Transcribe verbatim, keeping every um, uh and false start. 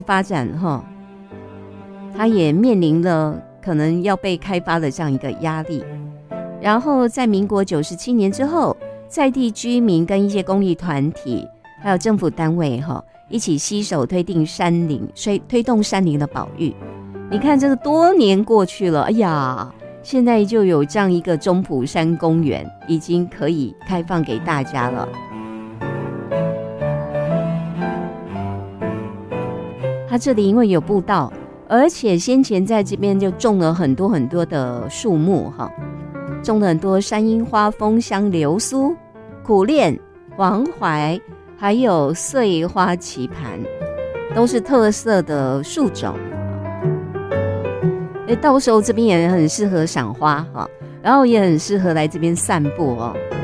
发展哈，它也面临了可能要被开发的这样一个压力。然后在民国九十七年之后，在地居民跟一些公益团体还有政府单位哈，一起携手推定山林推推动山林的保育。你看这个多年过去了，哎呀，现在就有这样一个中埔山公园已经可以开放给大家了。它这里因为有步道，而且先前在这边就种了很多很多的树木哈，种了很多山樱花、枫香、流苏、苦楝、黄槐，还有穗花棋盘，都是特色的树种。诶，到时候这边也很适合赏花哈，然后也很适合来这边散步哦。